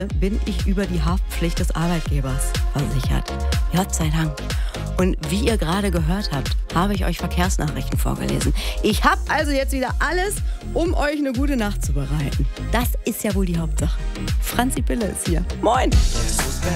bin ich über die Haftpflicht des Arbeitgebers versichert. Gott sei Dank. Und wie ihr gerade gehört habt, habe ich euch Verkehrsnachrichten vorgelesen. Ich habe also jetzt wieder alles, um euch eine gute Nacht zu bereiten. Das ist ja wohl die Hauptsache. Franzi Pille ist hier. Moin!